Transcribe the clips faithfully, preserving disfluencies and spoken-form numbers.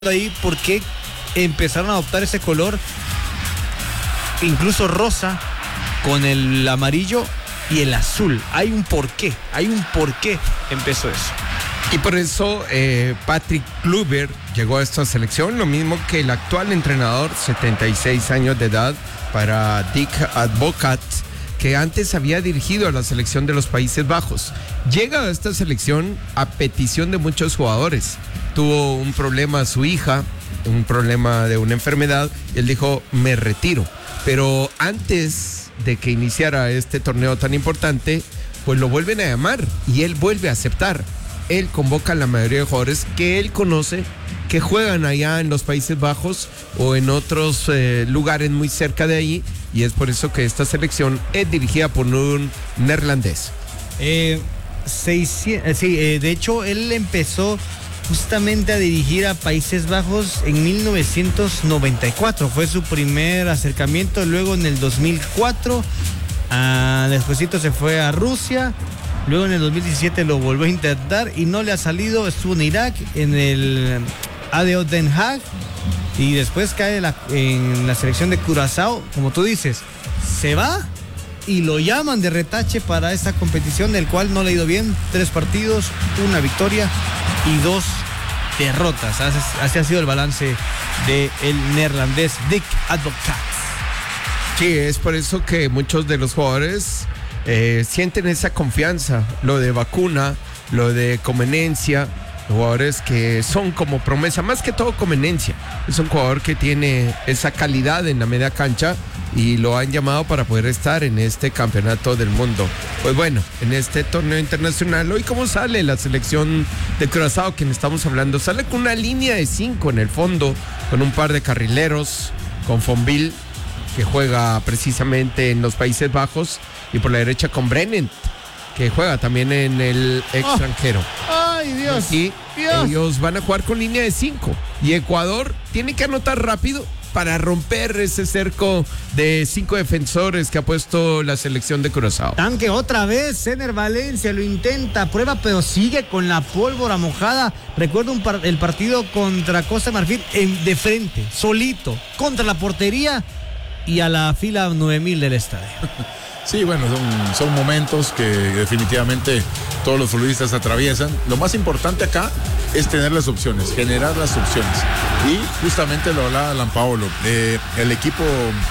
ahí por qué empezaron a adoptar ese color, incluso rosa, con el amarillo y el azul. Hay un porqué, hay un porqué empezó eso. Y por eso eh, Patrick Kluivert llegó a esta selección, lo mismo que el actual entrenador, setenta y seis años de edad, para Dick Advocaat, que antes había dirigido a la selección de los Países Bajos. Llega a esta selección a petición de muchos jugadores. Tuvo un problema su hija, un problema de una enfermedad, y él dijo, me retiro. Pero antes de que iniciara este torneo tan importante, pues lo vuelven a llamar y él vuelve a aceptar. Él convoca a la mayoría de jugadores que él conoce, que juegan allá en los Países Bajos o en otros eh, lugares muy cerca de ahí, y es por eso que esta selección es dirigida por un neerlandés. Eh, seiscientos, sí, eh, de hecho él empezó justamente a dirigir a Países Bajos en mil novecientos noventa y cuatro, fue su primer acercamiento. Luego en el dos mil cuatro, ah, despuesito se fue a Rusia. Luego en el dos mil diecisiete lo volvió a intentar y no le ha salido. Estuvo en Irak, en el A D O Den Haag, y después cae la, en la selección de Curazao. Como tú dices, se va y lo llaman de retache para esta competición, del cual no le ha ido bien. Tres partidos, una victoria y dos derrotas. Así, así ha sido el balance del neerlandés Dick Advocaat. Sí, es por eso que muchos de los jugadores eh, sienten esa confianza, lo de vacuna, lo de conveniencia, jugadores que son como promesa, más que todo conveniencia. Es un jugador que tiene esa calidad en la media cancha y lo han llamado para poder estar en este campeonato del mundo. Pues bueno, en este torneo internacional, hoy cómo sale la selección de Curazao, quien estamos hablando, sale con una línea de cinco en el fondo, con un par de carrileros, con Fonville, que juega precisamente en los Países Bajos, y por la derecha con Brennan, que juega también en el extranjero. Oh, ¡ay, Dios! Y Dios. ellos van a jugar con línea de cinco. Y Ecuador tiene que anotar rápido para romper ese cerco de cinco defensores que ha puesto la selección de Curazao. Tanque otra vez, Ener Valencia lo intenta, prueba, pero sigue con la pólvora mojada. Recuerdo un par, el partido contra Costa de Marfil en, de frente, solito, contra la portería y a la fila nueve mil del estadio. Sí, bueno, son, son momentos que definitivamente todos los futbolistas atraviesan. Lo más importante acá es tener las opciones, generar las opciones. Y justamente lo hablaba Lampaolo, eh, el equipo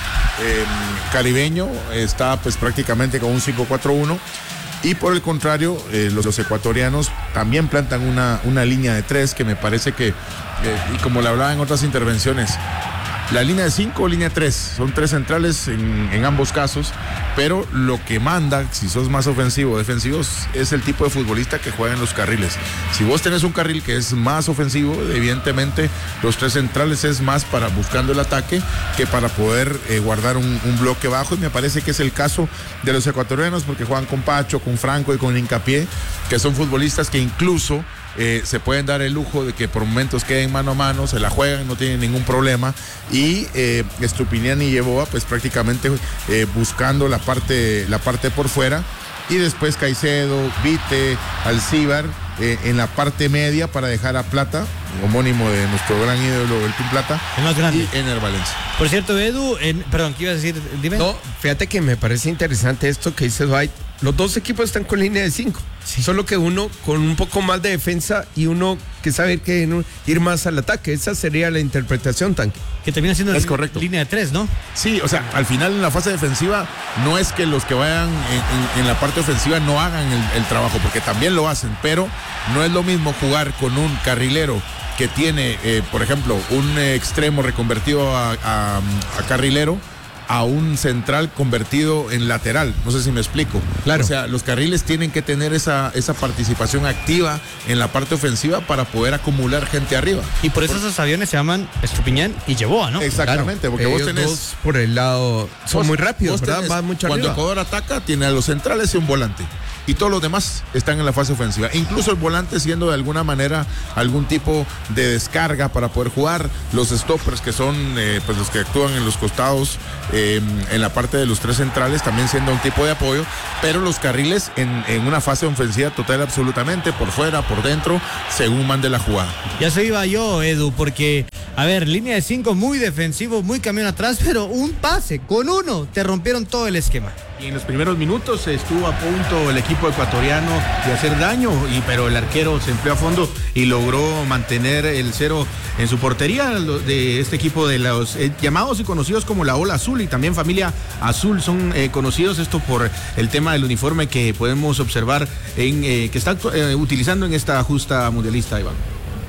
eh, caribeño está pues prácticamente con un cinco cuatro uno. Y por el contrario, eh, los, los ecuatorianos también plantan una, una línea de tres que me parece que, eh, y como le hablaba en otras intervenciones, la línea de cinco o línea tres, son tres centrales en, en ambos casos, pero lo que manda, si sos más ofensivo o defensivo, es el tipo de futbolista que juega en los carriles. Si vos tenés un carril que es más ofensivo, evidentemente los tres centrales es más para buscando el ataque que para poder eh, guardar un, un bloque bajo, y me parece que es el caso de los ecuatorianos, porque juegan con Pacho, con Franco y con Hincapié, que son futbolistas que incluso Eh, se pueden dar el lujo de que por momentos queden mano a mano, se la juegan, no tienen ningún problema. Y eh, Estupiñán y Yeboah pues prácticamente eh, buscando la parte, la parte por fuera, y después Caicedo, Vite, Alcíbar eh, en la parte media para dejar a Plata, homónimo de nuestro gran ídolo el Pin Plata, el más grande, y Ener Valencia. Por cierto, Edu, en, perdón, ¿qué ibas a decir? Dime. No, fíjate que me parece interesante esto que dice Dwight. Los dos equipos están con línea de cinco, sí. Solo que uno con un poco más de defensa y uno que sabe que ir más al ataque. Esa sería la interpretación, Tanque. Que termina siendo es correcto. Línea de tres, ¿no? Sí, o sea, al final en la fase defensiva no es que los que vayan en, en, en la parte ofensiva no hagan el, el trabajo, porque también lo hacen, pero no es lo mismo jugar con un carrilero que tiene, eh, por ejemplo, un eh, extremo reconvertido a, a, a carrilero, a un central convertido en lateral. No sé si me explico. Claro. O sea, los carriles tienen que tener esa, esa participación activa en la parte ofensiva para poder acumular gente arriba. Y por eso por... esos aviones se llaman Estupiñán y Yeboah, ¿no? Exactamente, claro, porque vos tenés dos por el lado son vos, muy rápidos, ¿verdad? Tenés, Va mucho cuando arriba. Ecuador ataca, tiene a los centrales y un volante. Y todos los demás están en la fase ofensiva. Incluso el volante siendo de alguna manera algún tipo de descarga para poder jugar. Los stoppers, que son eh, pues los que actúan en los costados, eh, eh, en la parte de los tres centrales, también siendo un tipo de apoyo, pero los carriles en, en una fase ofensiva total absolutamente, por fuera, por dentro, según mande la jugada. Ya se iba yo, Edu, porque, a ver, línea de cinco muy defensivo, muy camión atrás, pero un pase, con uno, te rompieron todo el esquema. Y en los primeros minutos estuvo a punto el equipo ecuatoriano de hacer daño, y, pero el arquero se empleó a fondo y logró mantener el cero en su portería de este equipo de los eh, llamados y conocidos como la Ola Azul, y también Familia Azul son eh, conocidos, esto por el tema del uniforme que podemos observar en eh, que está eh, utilizando en esta justa mundialista, Iván.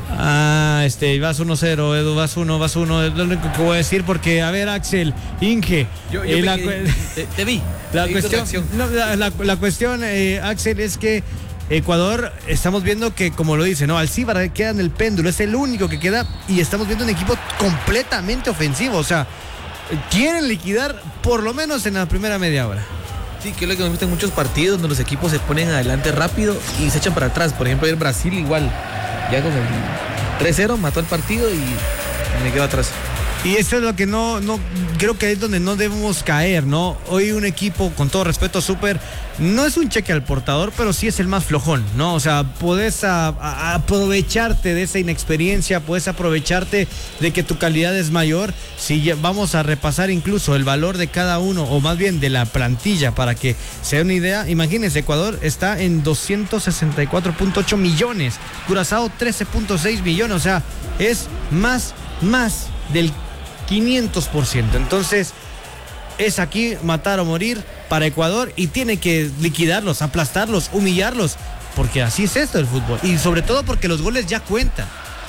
Ah, este, vas uno cero, Edu, vas uno, vas uno, es lo único que voy a decir, porque, a ver, Axel, Inge, yo, yo eh, la, te, te, te vi. La te cuestión, no, la, la, la cuestión, eh, Axel, es que Ecuador, estamos viendo que, como lo dice, ¿no? Alcíbar queda en el péndulo, es el único que queda, y estamos viendo un equipo completamente ofensivo, o sea, quieren liquidar por lo menos en la primera media hora. Sí, que es lo que nos gusta en muchos partidos donde los equipos se ponen adelante rápido y se echan para atrás. Por ejemplo, el Brasil igual, ya con el tres cero mató el partido y me quedo atrás. Y eso es lo que no, no, creo que es donde no debemos caer, ¿no? Hoy un equipo, con todo respeto, súper, no es un cheque al portador, pero sí es el más flojón, ¿no? O sea, puedes a, a aprovecharte de esa inexperiencia, puedes aprovecharte de que tu calidad es mayor. Si ya vamos a repasar incluso el valor de cada uno, o más bien de la plantilla, para que se dé una idea, imagínense, Ecuador está en doscientos sesenta y cuatro punto ocho millones, Curazao trece punto seis millones, o sea, es más, más del quinientos por ciento. Entonces es aquí matar o morir para Ecuador, y tiene que liquidarlos, aplastarlos, humillarlos, porque así es esto el fútbol, y sobre todo porque los goles ya cuentan.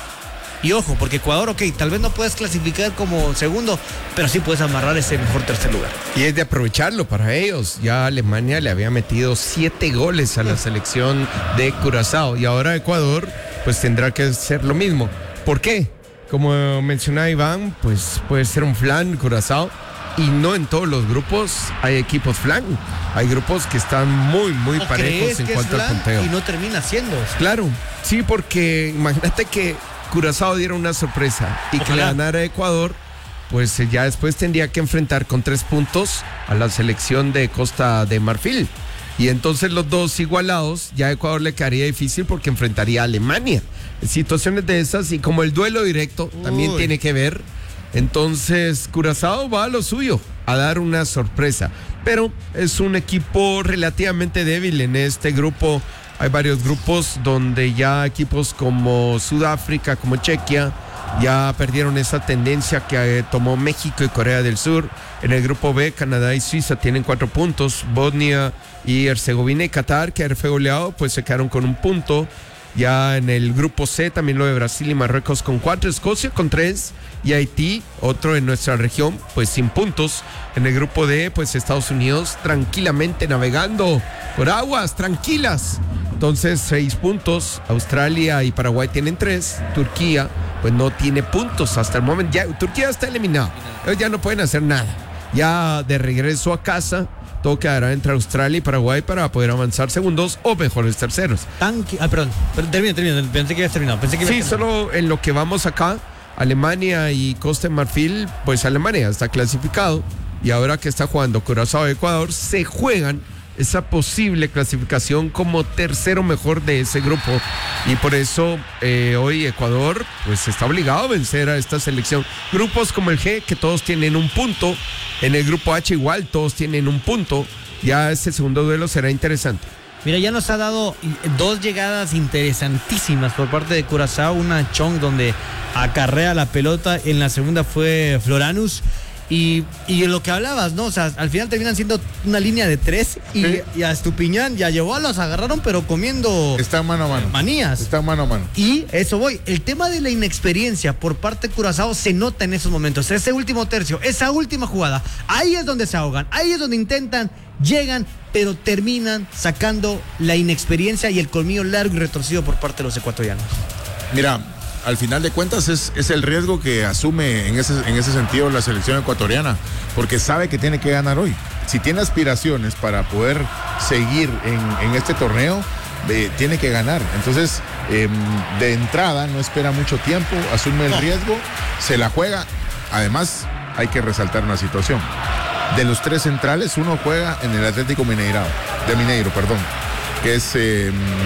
Y ojo, porque Ecuador, ok, tal vez no puedes clasificar como segundo, pero sí puedes amarrar ese mejor tercer lugar. Y es de aprovecharlo para ellos. Ya Alemania le había metido siete goles a la selección de Curazao, y ahora Ecuador pues tendrá que hacer lo mismo. ¿Por qué? Como mencionaba Iván, pues puede ser un flan Curazao, y no en todos los grupos hay equipos flan. Hay grupos que están muy, muy ¿O parejos en cuanto al conteo. Y no termina siendo. Claro, sí, porque imagínate que Curazao diera una sorpresa y Ojalá. que le ganara a Ecuador, pues ya después tendría que enfrentar con tres puntos a la selección de Costa de Marfil. Y entonces los dos igualados, ya a Ecuador le quedaría difícil porque enfrentaría a Alemania. Situaciones de esas, y como el duelo directo Uy. también tiene que ver, entonces Curazao va a lo suyo, a dar una sorpresa. Pero es un equipo relativamente débil en este grupo. Hay varios grupos donde ya equipos como Sudáfrica, como Chequia, ya perdieron esa tendencia que eh, tomó México y Corea del Sur. En el grupo B, Canadá y Suiza tienen cuatro puntos. Bosnia y Herzegovina y Qatar, que fue goleado, pues se quedaron con un punto. Ya en el grupo C también lo de Brasil y Marruecos con cuatro, Escocia con tres, y Haití, otro en nuestra región, pues sin puntos. En el grupo D, pues Estados Unidos tranquilamente navegando por aguas tranquilas. Entonces, seis puntos. Australia y Paraguay tienen tres. Turquía, pues no tiene puntos hasta el momento. Ya, Turquía está eliminado. Ellos ya no pueden hacer nada. Ya de regreso a casa, todo quedará entre Australia y Paraguay para poder avanzar segundos o mejores terceros. Tanque, ah, perdón, termina, termina, pensé que habías terminado. Pensé que sí, solo en lo que vamos acá, Alemania y Costa de Marfil, pues Alemania está clasificado, y ahora que está jugando Curazao y Ecuador, se juegan esa posible clasificación como tercero mejor de ese grupo, y por eso eh, hoy Ecuador pues está obligado a vencer a esta selección. Grupos como el G, que todos tienen un punto, en el grupo H igual todos tienen un punto. Ya este segundo duelo será interesante. Mira, ya nos ha dado dos llegadas interesantísimas por parte de Curazao, una Chong donde acarrea la pelota, en la segunda fue Floranus. Y, y lo que hablabas, ¿no? O sea, al final terminan siendo una línea de tres, y, ¿sí? y a Estupiñán y a Yehoa los agarraron, pero comiendo... Está mano a mano. Manías. Está mano a mano. Y eso voy. El tema de la inexperiencia por parte de Curazao se nota en esos momentos. Ese último tercio, esa última jugada, ahí es donde se ahogan, ahí es donde intentan, llegan, pero terminan sacando la inexperiencia y el colmillo largo y retorcido por parte de los ecuatorianos. Mira, al final de cuentas es, es el riesgo que asume en ese, en ese sentido la selección ecuatoriana, porque sabe que tiene que ganar hoy. Si tiene aspiraciones para poder seguir en, en este torneo, eh, tiene que ganar. Entonces, eh, de entrada no espera mucho tiempo, asume el riesgo, se la juega. Además, hay que resaltar una situación. De los tres centrales, uno juega en el Atlético Mineiro, de Mineiro, perdón, que es, eh,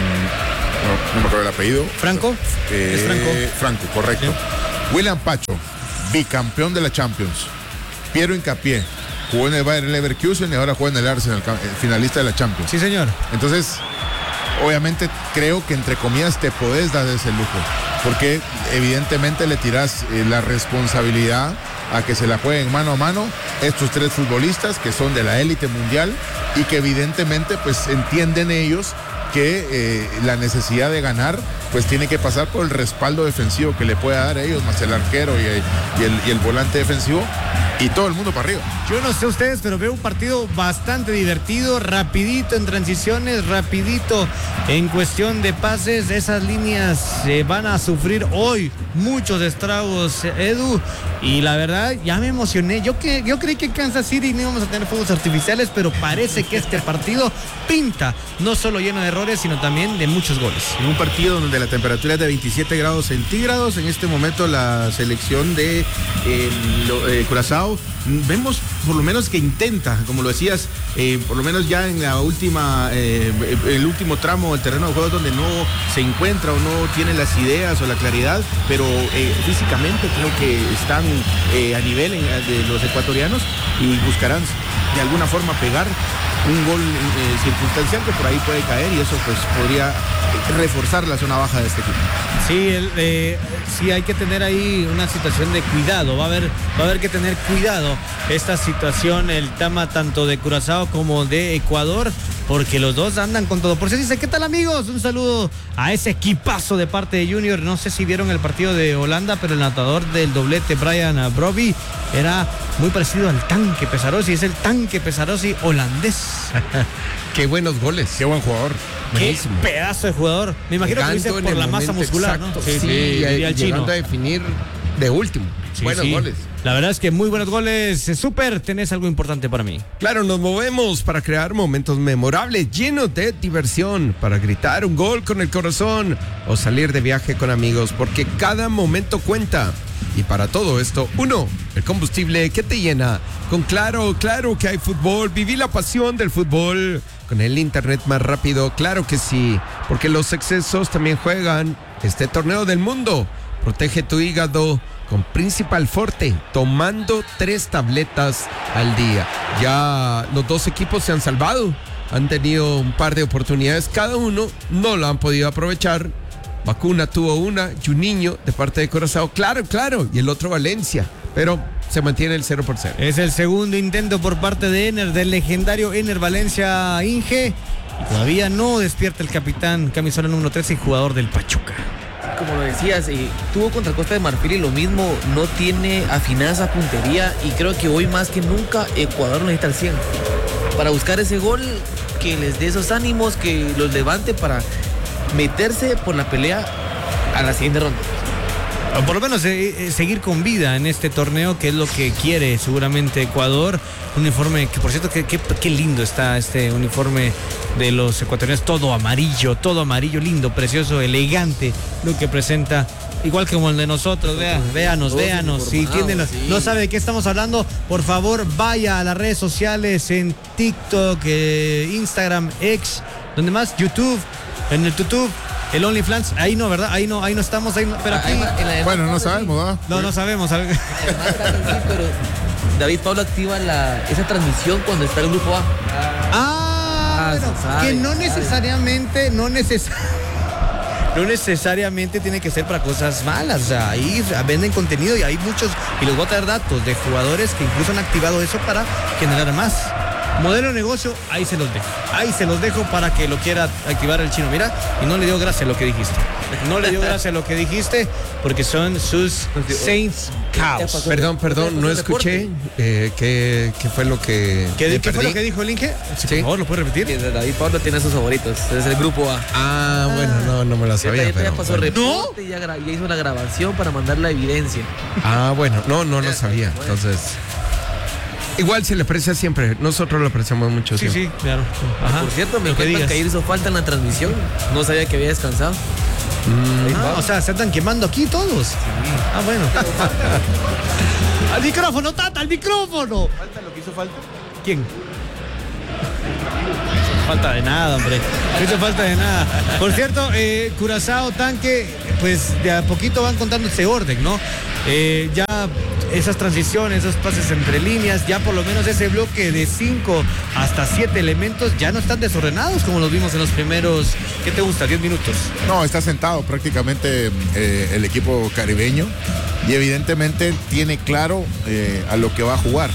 no, no me acuerdo el apellido. ¿Franco? Eh, ¿Es Franco? Franco, correcto. Sí. William Pacho, bicampeón de la Champions. Piero Hincapié, jugó en el Bayer Leverkusen y ahora juega en el Arsenal, finalista de la Champions. Sí, señor. Entonces, obviamente creo que entre comillas te podés dar ese lujo, porque evidentemente le tirás eh, la responsabilidad a que se la jueguen mano a mano estos tres futbolistas que son de la élite mundial y que evidentemente pues entienden ellos que eh, la necesidad de ganar pues tiene que pasar por el respaldo defensivo que le pueda dar a ellos, más el arquero y el, y el, y el volante defensivo y todo el mundo para arriba. Yo no sé ustedes, pero veo un partido bastante divertido, rapidito en transiciones, rapidito en cuestión de pases. Esas líneas eh, van a sufrir hoy muchos estragos, Edu, y la verdad ya me emocioné. Yo, que, yo creí que en Kansas City no íbamos a tener fuegos artificiales, pero parece que este partido pinta no solo lleno de errores, sino también de muchos goles. En un partido donde la temperatura es de veintisiete grados centígrados, en este momento la selección de eh, lo, eh, Curazao, vemos por lo menos que intenta, como lo decías, eh, por lo menos ya en la última, eh, el último tramo del terreno de juego donde no se encuentra o no tiene las ideas o la claridad, pero eh, físicamente creo que están eh, a nivel en, de los ecuatorianos y buscarán de alguna forma pegar un gol eh, circunstancial que por ahí puede caer y eso pues podría reforzar la zona baja de este equipo. Sí, el, eh, sí hay que tener ahí una situación de cuidado, va a haber, va a haber que tener cuidado esta situación, el tema tanto de Curazao como de Ecuador, porque los dos andan con todo. Por eso dice, ¿qué tal amigos? Un saludo a ese equipazo de parte de Junior. No sé si vieron el partido de Holanda, pero el anotador del doblete, Brian Brobbey, era muy parecido al tanque Pesarossi, es el tanque Pesarossi holandés. Qué buenos goles. Qué buen jugador. Buenísimo. Qué pedazo de jugador. Me imagino Llegando que lo hice en por el la masa momento muscular, exacto. ¿no? Sí, sí, diría y el chino. llegando a definir de último. Sí, buenos sí. goles. La verdad es que muy buenos goles. Súper, tenés algo importante para mí. Claro, nos movemos para crear momentos memorables, llenos de diversión, para gritar un gol con el corazón o salir de viaje con amigos, porque cada momento cuenta. Y para todo esto, uno, el combustible que te llena. Con Claro, claro que hay fútbol. Viví la pasión del fútbol con el internet más rápido. Claro que sí, porque los excesos también juegan. Este torneo del mundo, protege tu hígado con Principal Forte, tomando tres tabletas al día. Ya los dos equipos se han salvado, han tenido un par de oportunidades cada uno, no lo han podido aprovechar. Vacuna tuvo una, Juninho de parte de Curazao, claro, claro, y el otro Valencia, pero se mantiene el cero por cero. Es el segundo intento por parte de Ener, del legendario Ener Valencia Inge. Y todavía no despierta el capitán, camisola número trece y jugador del Pachuca. Como lo decías, eh, tuvo contra Costa de Marfil y lo mismo, no tiene afinada esa puntería y creo que hoy más que nunca Ecuador necesita el cien para buscar ese gol que les dé esos ánimos, que los levante para meterse por la pelea a la siguiente ronda. O por lo menos eh, seguir con vida en este torneo, que es lo que quiere seguramente Ecuador. Un uniforme que, por cierto, que, que, qué lindo está este uniforme de los ecuatorianos, todo amarillo, todo amarillo, lindo, precioso, elegante, lo que presenta, igual como el de nosotros. Vea, véanos, véanos. Si tienen, sí. no sabe de qué estamos hablando, por favor vaya a las redes sociales, en TikTok, eh, Instagram, X, donde más, YouTube, en el YouTube. El OnlyFans, ahí no, ¿verdad? Ahí no, ahí no estamos, ahí no, pero aquí... Bueno, no sabemos, ¿verdad? No, no sabemos. Sí, pero David Pablo activa la, esa transmisión cuando está el grupo A. Ah, Ah, bueno, se sabe, que no se sabe. necesariamente, no necesariamente... No necesariamente tiene que ser para cosas malas. O sea, ahí venden contenido y hay muchos, y les voy a traer datos de jugadores que incluso han activado eso para generar más. Modelo de negocio, ahí se los dejo. Ahí se los dejo para que lo quiera activar el chino. Mira, y no le dio gracia a lo que dijiste. No le dio gracia a lo que dijiste porque son sus Saints Cows. Perdón, perdón, no escuché eh, qué, qué fue lo que ¿Qué, me ¿qué fue perdí? lo que dijo el Inge? Sí, Sí. por favor, ¿lo puedes repetir? Y David Pablo tiene sus favoritos, es el grupo A. Ah, bueno, no, no me lo sabía, ya, ya pero... pasó bueno. reporte y ya, gra- ya hizo la grabación para mandar la evidencia. Ah, bueno, no, no lo sabía, entonces... Igual se le aprecia siempre, nosotros lo apreciamos mucho Sí, siempre. sí, claro. Ajá. Por cierto, me Lo que cuentan digas. que ayer hizo falta en la transmisión. No sabía que había descansado. Ah, o sea, se están quemando aquí todos. Ah, bueno. Al micrófono, Tata, al micrófono. Falta lo que hizo falta. ¿Quién? Falta de nada, hombre. No hizo falta de nada. Por cierto, eh, Curazao, Tanque, pues de a poquito van contando ese orden, ¿no? Eh, ya esas transiciones, esos pases entre líneas, ya por lo menos ese bloque de cinco hasta siete elementos ya no están desordenados como los vimos en los primeros, ¿qué te gusta? diez minutos. No, está sentado prácticamente eh, el equipo caribeño y evidentemente tiene claro eh, a lo que va a jugar,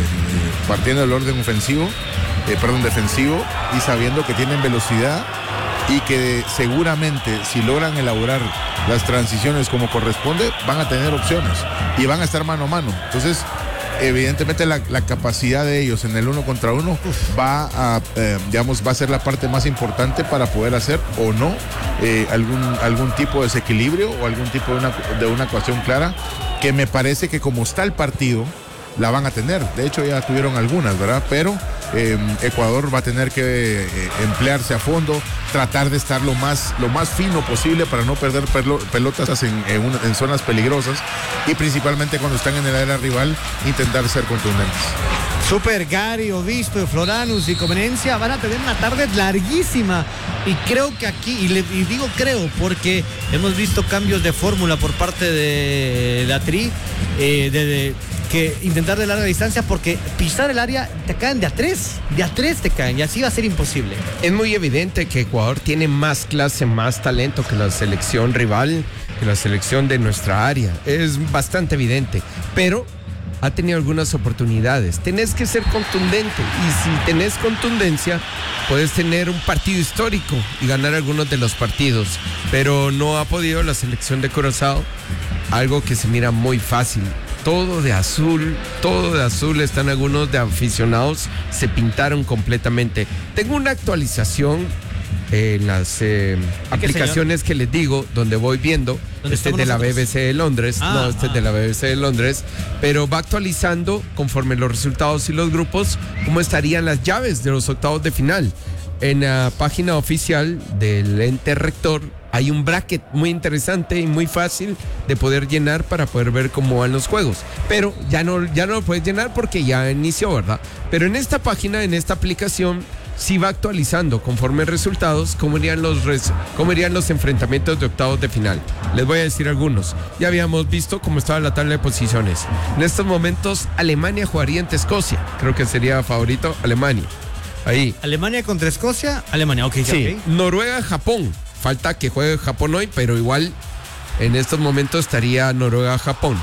eh, partiendo del orden ofensivo. Eh, perdón, defensivo, y sabiendo que tienen velocidad y que seguramente si logran elaborar las transiciones como corresponde, van a tener opciones y van a estar mano a mano. Entonces, evidentemente la, la capacidad de ellos en el uno contra uno va a, eh, digamos, va a ser la parte más importante para poder hacer o no eh, algún, algún tipo de desequilibrio o algún tipo de una, de una ecuación clara, que me parece que como está el partido, la van a tener. De hecho, ya tuvieron algunas, ¿verdad? Pero eh, Ecuador va a tener que eh, emplearse a fondo, tratar de estar lo más, lo más fino posible para no perder pelo, pelotas en, en, una, en zonas peligrosas y principalmente cuando están en el área rival, intentar ser contundentes. Super Gary, Obispo, Floranus y Conveniencia van a tener una tarde larguísima. Y creo que aquí, y, le, y digo creo, porque hemos visto cambios de fórmula por parte de la Tri, eh, de, de que intentar de larga distancia, porque pisar el área te caen de a tres, de a tres te caen, y así va a ser imposible. Es muy evidente que Ecuador tiene más clase, más talento que la selección rival, que la selección de nuestra área. Es bastante evidente, pero ha tenido algunas oportunidades. Tenés que ser contundente, y si tenés contundencia, puedes tener un partido histórico y ganar algunos de los partidos, pero no ha podido la selección de Curazao, algo que se mira muy fácil. Todo de azul, todo de azul, están algunos de aficionados, se pintaron completamente. Tengo una actualización en las eh, aplicaciones que les digo, donde voy viendo. Este es de la B B C de Londres, ah, no, este ah. es de la B B C de Londres, pero va actualizando conforme los resultados y los grupos, cómo estarían las llaves de los octavos de final. En la página oficial del ente rector hay un bracket muy interesante y muy fácil de poder llenar para poder ver cómo van los juegos. Pero ya no, ya no lo puedes llenar porque ya inició, ¿verdad? Pero en esta página, en esta aplicación, sí va actualizando conforme resultados cómo irían los, res, cómo irían los enfrentamientos de octavos de final. Les voy a decir algunos. Ya habíamos visto cómo estaba la tabla de posiciones. En estos momentos, Alemania jugaría ante Escocia. Creo que sería favorito Alemania. Ahí. Alemania contra Escocia, Alemania, ok. Sí. Okay. Noruega, Japón. Falta que juegue Japón hoy, pero igual en estos momentos estaría Noruega, Japón.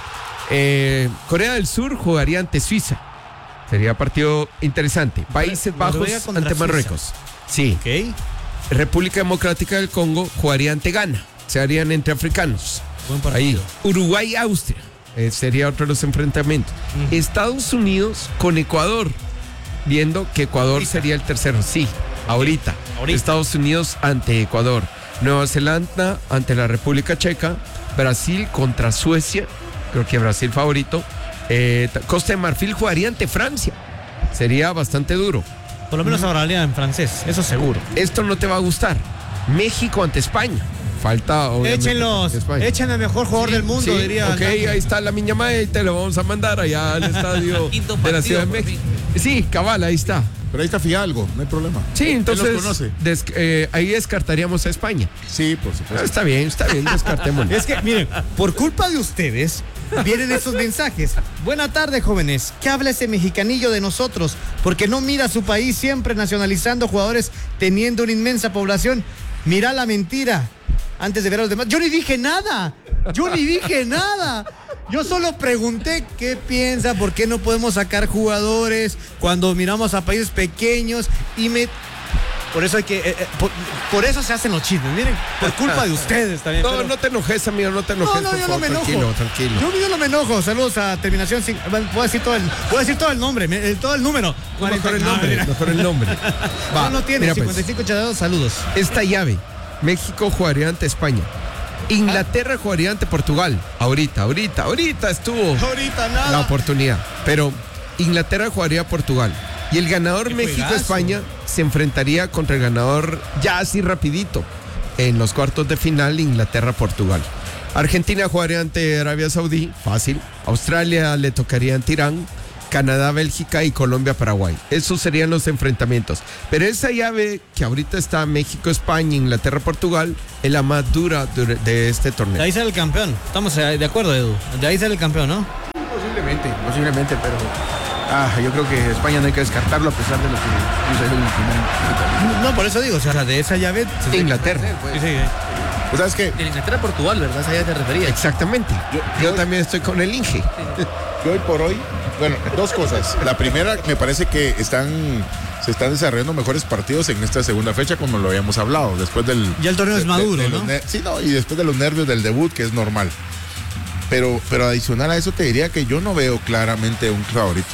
Eh, Corea del Sur jugaría ante Suiza. Sería partido interesante. Países Bajos ante Marruecos. Sí. Okay. República Democrática del Congo jugaría ante Ghana. Se harían entre africanos. Buen partido. Ahí. Uruguay, Austria. Eh, sería otro de los enfrentamientos. Mm. Estados Unidos con Ecuador. Viendo que Ecuador ahorita sería el tercero. Sí, ahorita. ahorita. Estados Unidos ante Ecuador. Nueva Zelanda ante la República Checa. Brasil contra Suecia. Creo que Brasil favorito. Eh, Costa de Marfil jugaría ante Francia. Sería bastante duro. Por lo menos mm. hablaría en francés, eso seguro. Esto no te va a gustar. México ante España. Falta, échenlos, echen al mejor jugador sí, del mundo, sí, diría. Ok, Nacho. Ahí está la Miña Mae y te lo vamos a mandar allá al estadio de la Ciudad de México. Sí, cabal, ahí está. Pero ahí está Fidalgo, no hay problema. Sí, entonces des, eh, ahí descartaríamos a España. Sí, por supuesto. Ah, está bien, está bien, descartémoslo. Es que, miren, por culpa de ustedes vienen esos mensajes. Buena tarde, jóvenes. ¿Qué habla ese mexicanillo de nosotros? Porque no mira a su país siempre nacionalizando jugadores teniendo una inmensa población. Mira la mentira antes de ver a los demás. Yo ni dije nada. Yo ni dije nada. Yo solo pregunté qué piensa, por qué no podemos sacar jugadores cuando miramos a países pequeños y me... Por eso hay que... Eh, por, por eso se hacen los chismes, miren, por culpa de ustedes también. No, pero... no te enojes, amigo, no te enojes. No, no, yo no me enojo. Tranquilo, tranquilo. Yo, yo no me enojo. Saludos a terminación sin... Puedo decir todo el, puedo decir todo el nombre, el, todo el número. Mejor el nombre, ah, mejor el nombre. Va, no, no tiene, mira, cincuenta y cinco ochenta y dos, saludos. Esta llave, México jugaría ante España. Inglaterra jugaría ante Portugal. Ahorita, ahorita, ahorita estuvo ahorita nada. la oportunidad. Pero Inglaterra jugaría a Portugal. Y el ganador México-España se enfrentaría contra el ganador ya así rapidito en los cuartos de final, Inglaterra-Portugal. Argentina jugaría ante Arabia Saudí, fácil. Australia le tocaría ante Irán. Canadá, Bélgica y Colombia, Paraguay. Esos serían los enfrentamientos. Pero esa llave que ahorita está México, España, Inglaterra, Portugal, es la más dura de este torneo. De ahí sale el campeón. Estamos de acuerdo, Edu. De ahí sale el campeón, ¿no? Posiblemente, posiblemente, pero ah, yo creo que España no hay que descartarlo a pesar de lo que sucedió en el final. No, por eso digo, o sea, de esa llave... Inglaterra. Sí, sí. Pues sabes que De Inglaterra-Portugal, ¿verdad? Esa ya te refería. Exactamente. Yo, yo también estoy con el Inge. hoy por hoy, bueno, dos cosas. La primera, me parece que están se están desarrollando mejores partidos en esta segunda fecha, como lo habíamos hablado, después del... Ya el torneo es maduro, ¿no? ¿no? Sí, no, y después de los nervios del debut, que es normal. Pero, pero adicional a eso te diría que yo no veo claramente un favorito.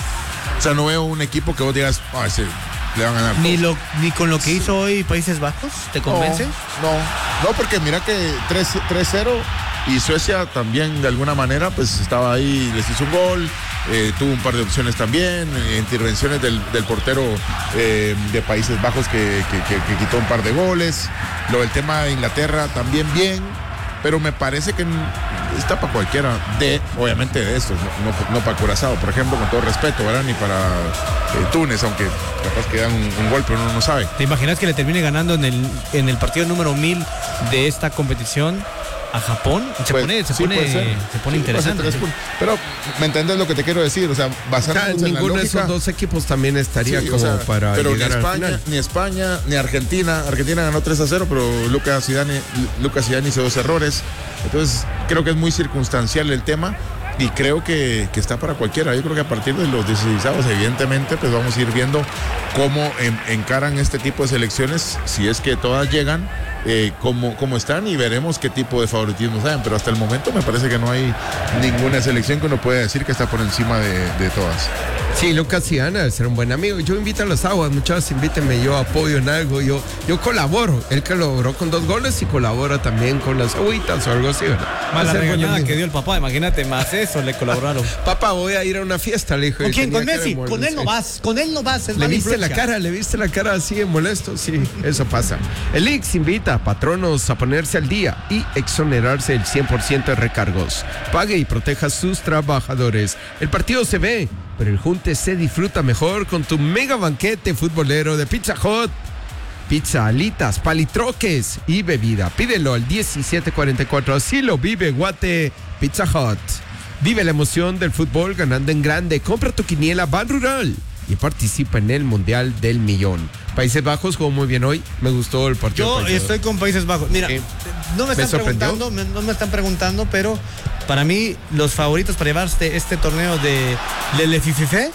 O sea, no veo un equipo que vos digas, ah, ese le van a ganar. Ni, lo, ni con lo que hizo hoy Países Bajos, ¿te convence? No, no, no, porque mira que tres cero y Suecia también de alguna manera pues estaba ahí, les hizo un gol, eh, tuvo un par de opciones también, eh, intervenciones del, del portero eh, de Países Bajos que, que, que, que quitó un par de goles, lo del tema de Inglaterra también bien, pero me parece que está para cualquiera, de, obviamente de estos, no, no, no para Curazao, por ejemplo, con todo respeto, ¿verdad? Ni para eh, Túnez, aunque capaz que dan un, un gol, pero uno no sabe. ¿Te imaginas que le termine ganando en el, en el partido número mil de esta competición a Japón? Se Pues, pone, se sí, pone, puede ser. se pone Sí, interesante. puede ser tres puntos. Pero me entiendes lo que te quiero decir, o sea, O basándonos sea, en la ninguno de lógica, esos dos equipos también estaría sí, o como sea, para pero ni llegar al España, final. ni España, ni Argentina. Argentina ganó tres a cero, pero Lucas Zidane, Lucas Zidane hizo dos errores. Entonces, creo que es muy circunstancial el tema y creo que, que está para cualquiera. Yo creo que a partir de los dieciséis, evidentemente, pues vamos a ir viendo cómo en, encaran este tipo de selecciones, si es que todas llegan, eh, cómo, cómo están y veremos qué tipo de favoritismo saben. Pero hasta el momento me parece que no hay ninguna selección que uno pueda decir que está por encima de, de todas. Sí, Lucas Zidane debe ser un buen amigo. Yo invito a las aguas, muchachos, invítenme, yo apoyo en algo, yo, yo colaboro. Él que logró con dos goles y colabora también con las agüitas o algo así, ¿verdad? Más la Hacer regañada buena que dio el papá, imagínate, más eso le colaboraron. Papá, voy a ir a una fiesta, le dijo. ¿Con y quién? tenía ¿Con cara de Messi? molesto, Con él no sí. vas, con él no vas. Es ¿Le mala viste la influencia. cara? ¿Le viste la cara así de molesto? Sí, eso pasa. El I X invita a patronos a ponerse al día y exonerarse del cien por ciento de recargos. Pague y proteja a sus trabajadores. El partido se ve, pero el junte se disfruta mejor con tu mega banquete futbolero de Pizza Hut. Pizza, alitas, palitroques y bebida. Pídelo al diecisiete cuarenta y cuatro. Así lo vive Guate Pizza Hut. Vive la emoción del fútbol ganando en grande. Compra tu quiniela Ban Rural y participa en el Mundial del Millón. Países Bajos jugó muy bien hoy. Me gustó el partido. Yo de Países estoy con Países Bajos. Mira, Sí. no me ¿Me están sorprendió? preguntando, me- no me están preguntando, pero para mí los favoritos para llevar este, este torneo de Lele Fifife,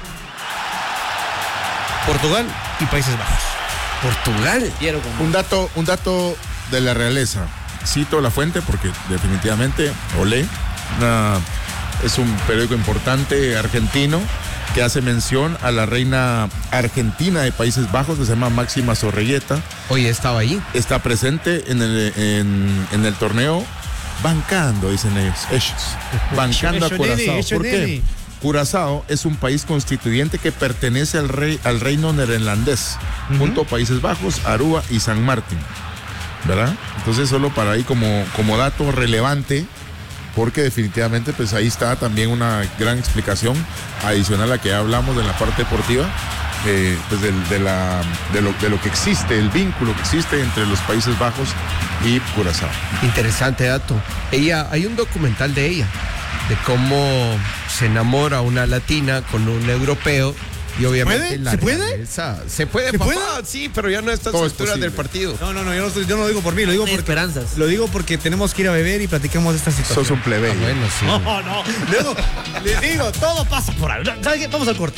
Portugal y Países Bajos. Portugal. Quiero como... Un dato, un dato de la realeza. Cito la fuente porque definitivamente Olé una- es un periódico importante argentino que hace mención a la reina argentina de Países Bajos que se llama Máxima Zorreguieta. Hoy estaba ahí. Está presente en el, en, en el torneo bancando, dicen ellos, ellos, bancando a Eso, nene, Curazao. eso, ¿Por qué? nene. Curazao es un país constituyente que pertenece al, rey, al reino neerlandés, junto a Países Bajos, Aruba y San Martín, ¿verdad? Entonces solo para ahí como, como dato relevante, porque definitivamente pues ahí está también una gran explicación adicional a la que ya hablamos de la parte deportiva, eh, pues del- de, la, de, lo, de lo que existe, el vínculo que existe entre los Países Bajos y Curazao. Interesante dato. Ella, hay un documental de ella, de cómo se enamora una latina con un europeo. Y obviamente ¿Puede? la ¿Se puede? realeza- Se puede, ¿Se papá. puede? Sí, pero ya no a estas Todo es alturas posible. del partido. No, no, no, yo no, estoy- yo no lo digo por mí, lo digo Hay porque, esperanzas. lo digo porque tenemos que ir a beber y platiquemos de esta situación. Sos un plebeyo. Ah, bueno, sí. No, no, luego les digo, todo pasa por algo. ¿Sabes qué? Vamos al corte.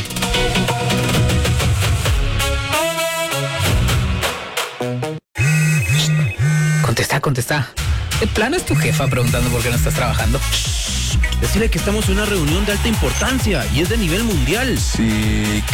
Contesta, contesta. ¿De plano es tu jefa preguntando por qué no estás trabajando? Decirle que estamos en una reunión de alta importancia y es de nivel mundial. Sí,